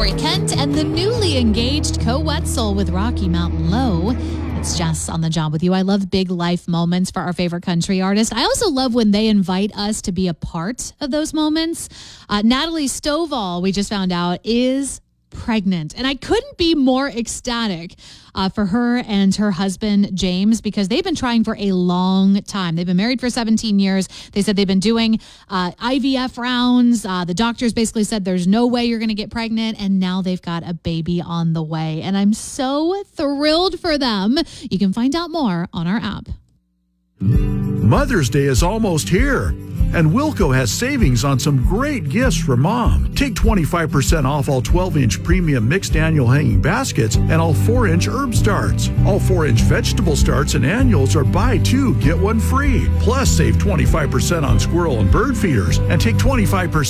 Corey Kent and the newly engaged Co Wetzel with Rocky Mountain Low. It's Jess on the job with you. I love big life moments for our favorite country artist. I also love when they invite us to be a part of those moments. Natalie Stovall, we just found out, is pregnant. And I couldn't be more ecstatic for her and her husband, James, because they've been trying for a long time. They've been married for 17 years. They said they've been doing IVF rounds. The doctors basically said there's no way you're going to get pregnant. And now they've got a baby on the way. And I'm so thrilled for them. You can find out more on our app. Mother's Day is almost here, and Wilco has savings on some great gifts for mom. Take 25% off all 12-inch premium mixed annual hanging baskets and all 4-inch herb starts. All 4-inch vegetable starts and annuals are buy two, get one free. Plus, save 25% on squirrel and bird feeders and take 25%